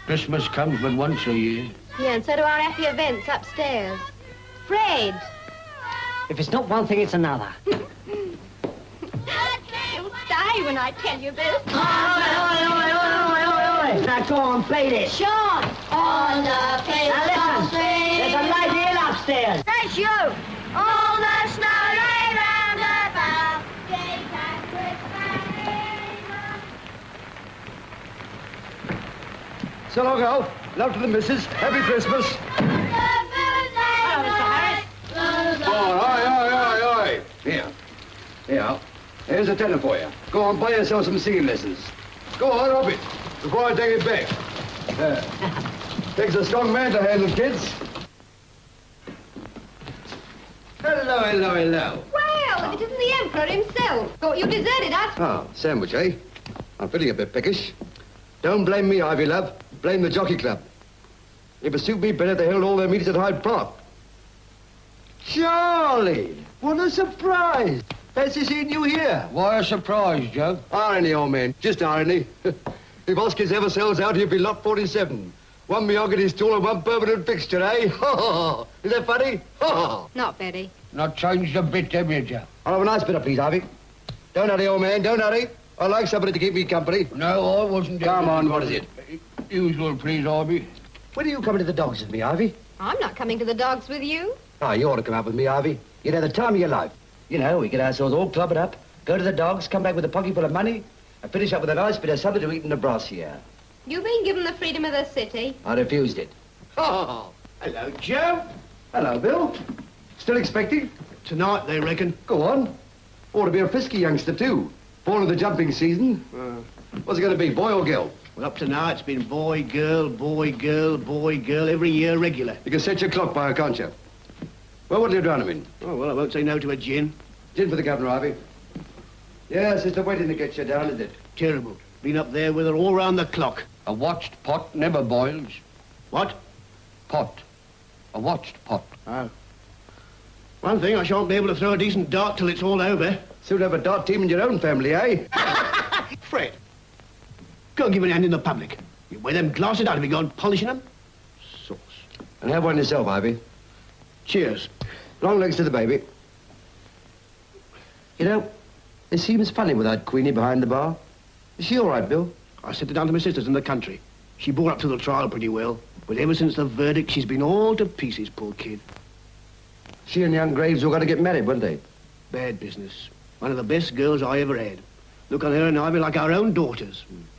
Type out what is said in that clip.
Christmas comes but once a year. Yeah, and so do our happy events upstairs. Fred! If it's not one thing, it's another. You'll die when I tell you this. Oi! Now go on, play this. Sean! On the Now listen, there's a lady in upstairs. That's you! All the snow lay round about. So long, Al. Love to the missus. Happy Christmas. Hello, Mr. Harris. Oh, oi. Here. Here, Al. Here's a tenner for you. Go on, buy yourself some singing lessons. Go on, up it, before I take it back. Takes a strong man to handle kids. Hello. Well, if it isn't the Emperor himself. Thought you deserted us. Ah, sandwich, eh? I'm feeling a bit peckish. Don't blame me, Ivy, love. Blame the Jockey Club. It would suit me better if they held all their meetings at Hyde Park. Charlie! What a surprise! Fancy seeing you here. Why a surprise, Joe? Irony, old man. Just irony. If Oscars ever sells out, he'll be lot 47. One mahogany stool and one permanent fixture, eh? Is that funny? Not very. Not changed a bit, have you, Joe? I'll have a nice bit of please, Ivy. Don't hurry, old man, don't hurry. I like somebody to keep me company. No, I wasn't. Come on, what is it? Usual, please, Ivy. When are you coming to the dogs with me, Ivy? I'm not coming to the dogs with you. Oh, you ought to come out with me, Ivy. You'd have the time of your life. You know, we get ourselves all clubbered up, go to the dogs, come back with a pocket full of money, and finish up with a nice bit of something to eat in the brassiere. You've been given the freedom of the city. I refused it. Oh, hello, Joe. Hello, Bill. Still expecting? Tonight, they reckon. Go on. Ought to be a frisky youngster, too. Born of the jumping season. What's it going to be, boy or girl? Well, up to now, it's been boy, girl, boy, girl, boy, girl, every year regular. You can set your clock by her, can't you? Well, what'll you drown him in? Oh, well, I won't say no to a gin. Gin for the governor, Ivy. Yes, it's the waiting that gets you down, isn't it? Terrible. Been up there with her all round the clock. A watched pot never boils. What? Pot. A watched pot. Oh. One thing, I shan't be able to throw a decent dart till it's all over. Soon have a dart team in your own family, eh? Fred, go and give me a hand in the public. You wear them glasses out if you go on polishing them. Sauce. And have one yourself, Ivy. Cheers. Long legs to the baby. You know, it seems funny without Queenie behind the bar. Is she all right, Bill? I sent her down to my sister's in the country. She bore up to the trial pretty well. But ever since the verdict, she's been all to pieces, poor kid. She and young Graves were going to get married, weren't they? Bad business. One of the best girls I ever had. Look on her and Ivy like our own daughters.